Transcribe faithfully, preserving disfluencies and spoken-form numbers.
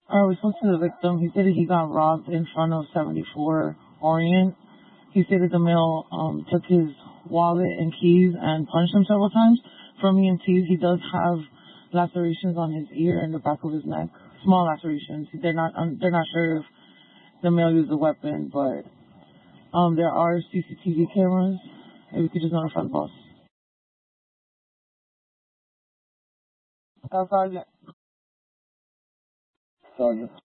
Alright, we spoke to the victim. He said that he got robbed in front of seventy-four Orient. He said that the male um, took his wallet and keys and punched him several times. From E M Ts, he does have lacerations on his ear and the back of his neck. Small lacerations. They're not um, they're not sure if the male used a weapon, but um, there are C C T V cameras, and we could just notify the boss. Uh, Sergeant. Sergeant.